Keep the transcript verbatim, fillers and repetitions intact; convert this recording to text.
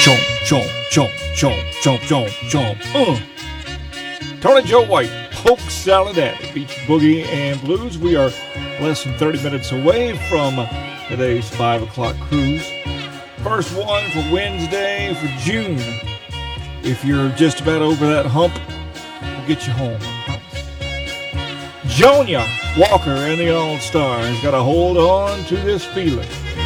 Jump, jump, jump, jump, jump, jump, jump. Uh. Tony Joe White, Polk Salad Alley, Beach Boogie and Blues. We are less than thirty minutes away from today's five o'clock cruise. First one for Wednesday for June. If you're just about over that hump, we'll get you home. Jonia Walker and the All-Stars got to hold on to this feeling.